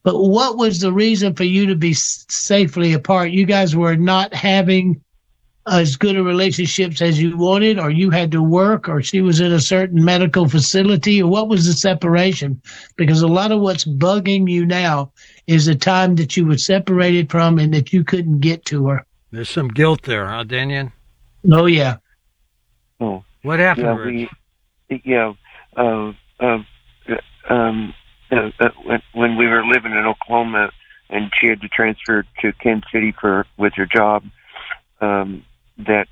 But what was the reason for you to be safely apart? You guys were not having as good a relationships as you wanted, or you had to work, or she was in a certain medical facility, or what was the separation? Because a lot of what's bugging you now is the time that you were separated from and that you couldn't get to her. There's some guilt there, huh, Daniel? Oh, yeah. Oh, what happened, Rich? When we were living in Oklahoma and she had to transfer to Kansas City with her job, and then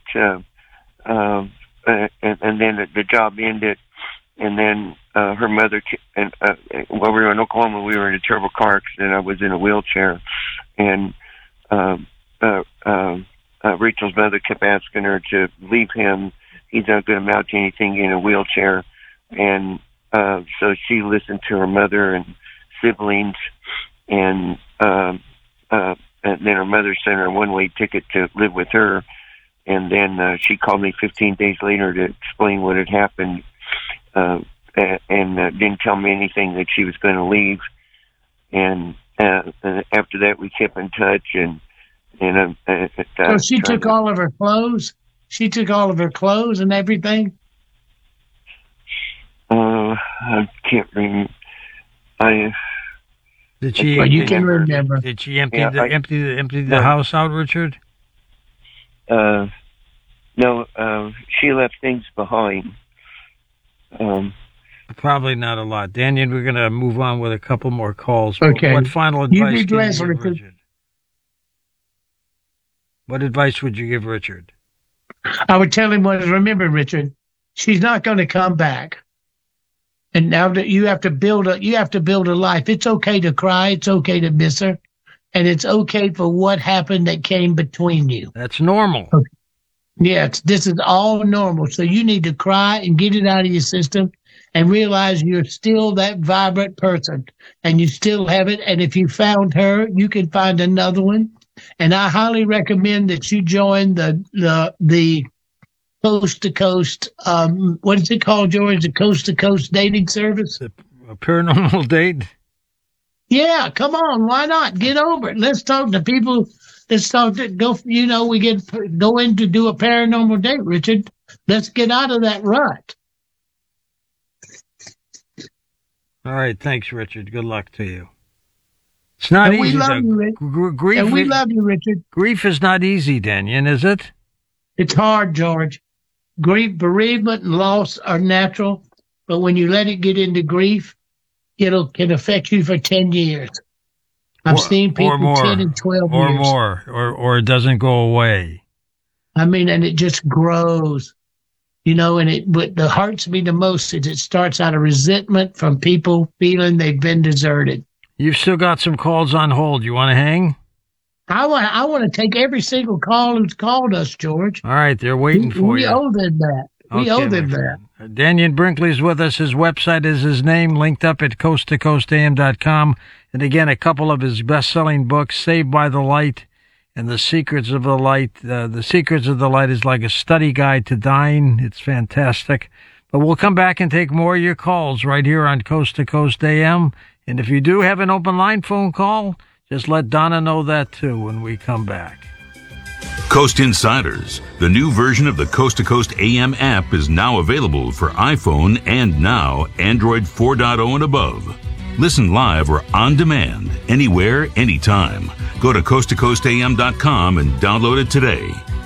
the job ended, and then her mother while we were in Oklahoma, we were in a terrible car accident. I was in a wheelchair, and Rachel's mother kept asking her to leave him. He's not going to amount to anything in a wheelchair, and so she listened to her mother and siblings, and then her mother sent her a one-way ticket to live with her. And then she called me 15 days later to explain what had happened, and didn't tell me anything that she was going to leave. And after that, we kept in touch. So she took all of her clothes. She took all of her clothes and everything. I can't remember. Did she? Well, you can remember. Did she empty the house out, Richard? No, she left things behind. Probably not a lot. Daniel, we're going to move on with a couple more calls. Okay. What final advice can you give Richard? What advice would you give Richard? I would tell him remember, Richard, she's not going to come back. And now that you have to build a life. It's okay to cry. It's okay to miss her. And it's okay for what happened that came between you. That's normal. Okay. Yes, this is all normal. So you need to cry and get it out of your system and realize you're still that vibrant person and you still have it. And if you found her, you can find another one. And I highly recommend that you join the Coast to Coast, what is it called, George? The Coast to Coast dating service? A paranormal date? Yeah, come on. Why not? Get over it. Let's talk to people. Let's talk to go in to do a paranormal date, Richard. Let's get out of that rut. All right. Thanks, Richard. Good luck to you. It's not easy. We love you, Richard. And we love you, Richard. Grief is not easy, Daniel, is it? It's hard, George. Grief, bereavement, and loss are natural, but when you let it get into grief, it can affect you for 10 years. I've seen people 10 and 12 or years. Or it doesn't go away. I mean, and it just grows, but the hurts me the most is it starts out of resentment from people feeling they've been deserted. You've still got some calls on hold. You want to hang? I want to take every single call who's called us, George. All right, they're waiting for you. We owe them that. We owe them that. Daniel Brinkley's with us. His website is his name, linked up at coasttocoastam.com. And again, a couple of his best-selling books, Saved by the Light and The Secrets of the Light. The Secrets of the Light is like a study guide to dying. It's fantastic. But we'll come back and take more of your calls right here on Coast to Coast AM. And if you do have an open line phone call, just let Donna know that, too, when we come back. Coast Insiders, the new version of the Coast to Coast AM app, is now available for iPhone and now Android 4.0 and above. Listen live or on demand, anywhere, anytime. Go to coasttocoastam.com and download it today.